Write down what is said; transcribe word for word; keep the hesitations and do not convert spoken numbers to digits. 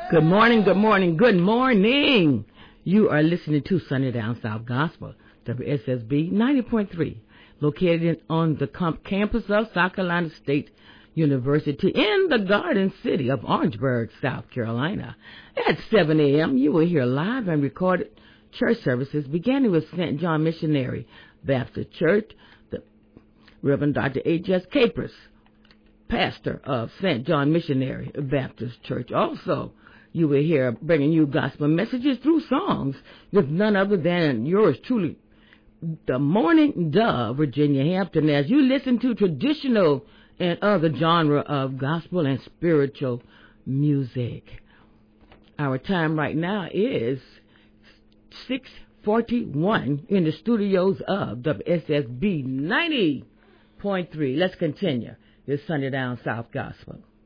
Good morning, good morning, good morning. You are listening to Sunny Down South Gospel, W S S B ninety point three, located on the comp- campus of South Carolina State University in the Garden City of Orangeburg, South Carolina. At seven a.m., you will hear live and recorded church services beginning with Saint John Missionary Baptist Church, the Reverend Doctor H S Capers, pastor of Saint John Missionary Baptist Church. Also, you will hear bringing you gospel messages through songs with none other than yours truly, the Morning Dove, Virginia Hampton, as you listen to traditional and other genre of gospel and spiritual music. Our time right now is six forty-one in the studios of W S S B ninety point three. Let's continue this Sunday Down South Gospel.